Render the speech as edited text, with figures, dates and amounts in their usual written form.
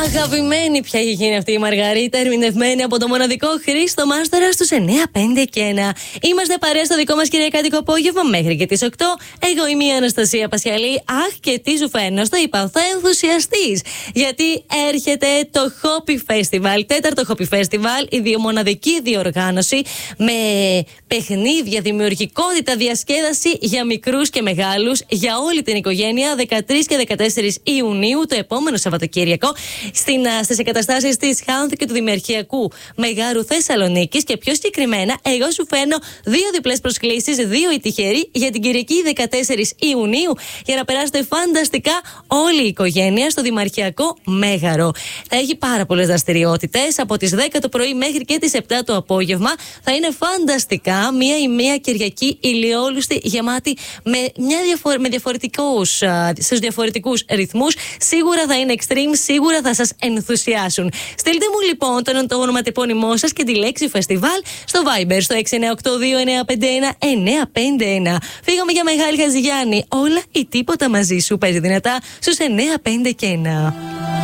Αγαπημένη πια έχει γίνει αυτή η Μαργαρίτα, ερμηνευμένη από το μοναδικό Χρήστο Μάστορα στους 9, 5 και 1. Είμαστε παρέα στο δικό μας κυριακάτικο απόγευμα μέχρι και τις 8. Εγώ είμαι η Αναστασία Πασιαλή. Αχ, και τι σου φαίνω, στο είπα, θα ενθουσιαστείς. Γιατί έρχεται το Hoppy Festival, τέταρτο Hoppy Festival, η μοναδική διοργάνωση με παιχνίδια, δημιουργικότητα, διασκέδαση για μικρούς και μεγάλους, για όλη την οικογένεια, 13 και 14 Ιουνίου, το επόμενο Σαββατοκύριακο, στις εγκαταστάσεις της Χάνθου και του Δημαρχιακού Μεγάρου Θεσσαλονίκης. Και πιο συγκεκριμένα, εγώ σου φέρνω 2 διπλές προσκλήσεις, 2 οι τυχεροί, για την Κυριακή 14 Ιουνίου, για να περάσετε φανταστικά όλη η οικογένεια στο Δημαρχιακό Μέγαρο. Θα έχει πάρα πολλές δραστηριότητες, από τις 10 το πρωί μέχρι και τις 7 το απόγευμα. Θα είναι φανταστικά, μία Κυριακή ηλιόλουστη, γεμάτη με στους διαφορετικούς ρυθμούς. Σίγουρα θα είναι extreme, σίγουρα θα σας ενθουσιάσουν. Στείλτε μου λοιπόν το ονοματεπώνυμό σας και τη λέξη φεστιβάλ στο Viber στο 6982-951-951. Φύγαμε για Μεγάλη Χατζηγιάννη. Όλα ή τίποτα μαζί σου παίζει δυνατά στους 9, 5 και 1.